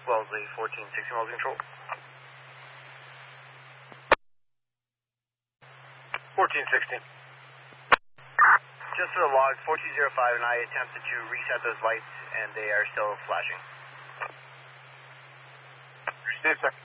Wellesley, 1460 miles control. 1460. Just for the logs, 4205 and I attempted to reset those lights and they are still flashing. Stay a second.